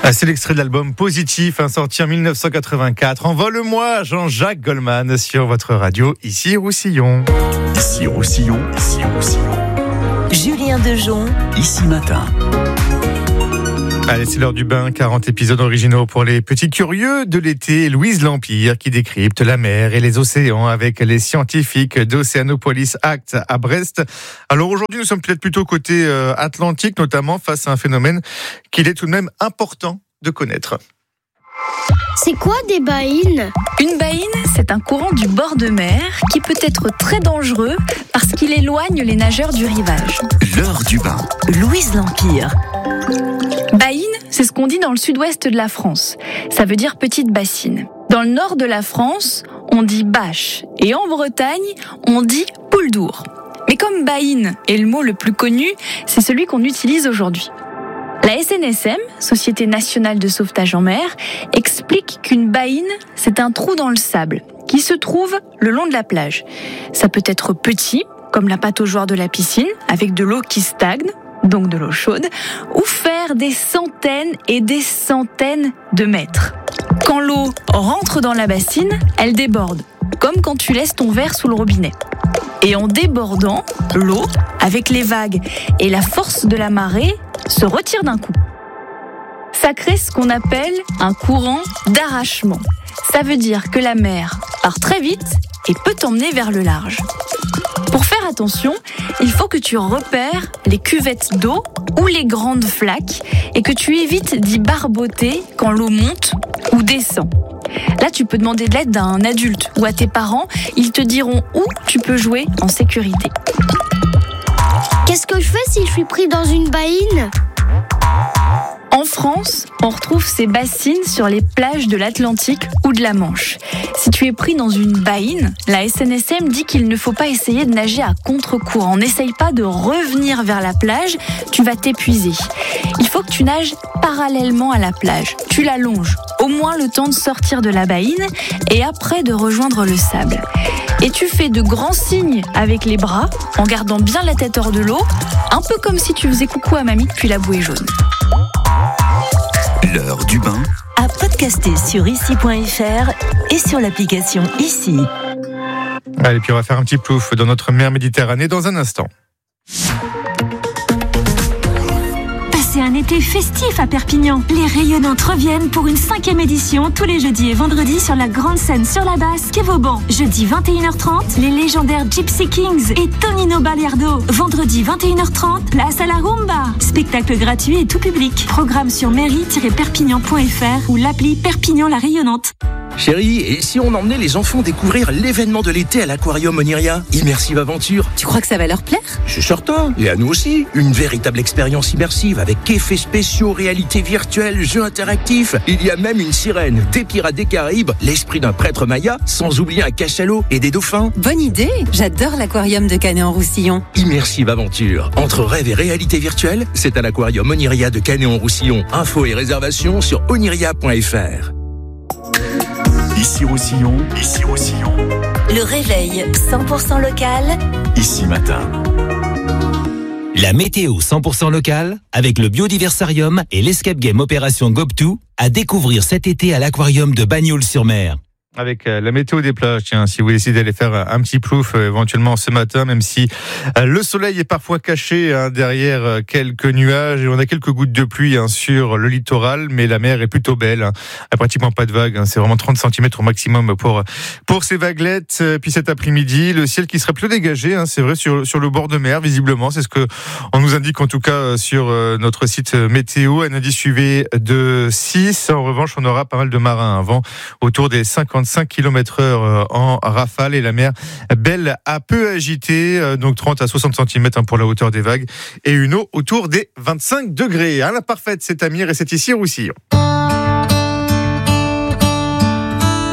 C'est l'extrait de l'album Positif, sorti en 1984. Envole-moi, Jean-Jacques Goldman sur votre radio, ici Roussillon. Ici Roussillon, ici Roussillon. Julien Dejon, Ici Matin. Allez, c'est l'heure du bain, 40 épisodes originaux pour les petits curieux de l'été. Louise Lampire qui décrypte la mer et les océans avec les scientifiques d'Oceanopolis Act à Brest. Alors aujourd'hui, nous sommes peut-être plutôt côté Atlantique, notamment face à un phénomène qu'il est tout de même important de connaître. C'est quoi des baïnes ? Une baïne, c'est un courant du bord de mer qui peut être très dangereux parce qu'il éloigne les nageurs du rivage. L'heure du bain. Louise Lampire. Baïne, c'est ce qu'on dit dans le sud-ouest de la France. Ça veut dire petite bassine. Dans le nord de la France, on dit bâche. Et en Bretagne, on dit poule d'our. Mais comme baïne est le mot le plus connu, c'est celui qu'on utilise aujourd'hui. La SNSM, Société nationale de sauvetage en mer, explique qu'une baïne, c'est un trou dans le sable qui se trouve le long de la plage. Ça peut être petit, comme la pataugeoire de la piscine, avec de l'eau qui stagne, donc de l'eau chaude, ou faire des centaines et des centaines de mètres. Quand l'eau rentre dans la bassine, elle déborde, comme quand tu laisses ton verre sous le robinet. Et en débordant, l'eau, avec les vagues et la force de la marée, se retire d'un coup. Ça crée ce qu'on appelle un courant d'arrachement. Ça veut dire que la mer part très vite et peut t'emmener vers le large. Pour faire attention, il faut que tu repères les cuvettes d'eau ou les grandes flaques et que tu évites d'y barboter quand l'eau monte ou descend. Là, tu peux demander de l'aide à un adulte ou à tes parents. Ils te diront où tu peux jouer en sécurité. Qu'est-ce que je fais si je suis pris dans une baïne ? En France, on retrouve ces bassines sur les plages de l'Atlantique ou de la Manche. Si tu es pris dans une baïne, la SNSM dit qu'il ne faut pas essayer de nager à contre-courant. N'essaye pas de revenir vers la plage, tu vas t'épuiser. Il faut que tu nages parallèlement à la plage. Tu la longes, au moins le temps de sortir de la baïne et après de rejoindre le sable. Et tu fais de grands signes avec les bras en gardant bien la tête hors de l'eau, un peu comme si tu faisais coucou à mamie depuis la bouée jaune. L'heure du bain. À podcaster sur ici.fr et sur l'application Ici. Allez, puis on va faire un petit plouf dans notre mer Méditerranée dans un instant. C'est un été festif à Perpignan. Les Rayonnantes reviennent pour une 5e édition tous les jeudis et vendredis sur la grande scène sur la Basse, quai Vauban. Jeudi 21h30, les légendaires Gypsy Kings et Tonino Baliardo. Vendredi 21h30, place à la rumba. Spectacle gratuit et tout public. Programme sur mairie-perpignan.fr ou l'appli Perpignan la Rayonnante. Chérie, et si on emmenait les enfants découvrir l'événement de l'été à l'aquarium Oniria, Immersive Aventure? Tu crois que ça va leur plaire ? C'est certain, et à nous aussi. Une véritable expérience immersive avec effets spéciaux, réalité virtuelle, jeux interactifs. Il y a même une sirène, des pirates des Caraïbes, l'esprit d'un prêtre maya, sans oublier un cachalot et des dauphins. Bonne idée, j'adore l'aquarium de Canet-en-Roussillon. Immersive Aventure. Entre rêve et réalité virtuelle, c'est à l'aquarium Oniria de Canet-en-Roussillon. Infos et réservations sur oniria.fr. Ici Roussillon, ici Roussillon. Le réveil 100% local. Ici Matin. La météo 100% locale avec le Biodiversarium et l'Escape Game Opération Gob2 à découvrir cet été à l'aquarium de Bagnols-sur-Mer. Avec la météo des plages, tiens, si vous décidez d'aller faire un petit plouf éventuellement ce matin, même si le soleil est parfois caché derrière quelques nuages et on a quelques gouttes de pluie sur le littoral, mais la mer est plutôt belle, pratiquement pas de vagues, c'est vraiment 30 cm au maximum pour ces vaguelettes. Puis cet après-midi, le ciel qui serait plutôt dégagé, c'est vrai, sur le bord de mer, visiblement, c'est ce que on nous indique en tout cas sur notre site météo, un indice UV de 6. En revanche, on aura pas mal de marins, un vent autour des 55 km/h en rafale et la mer belle à peu agitée, donc 30 à 60 cm pour la hauteur des vagues et une eau autour des 25 degrés. À la parfaite, c'est Amir et c'est ici Roussillon.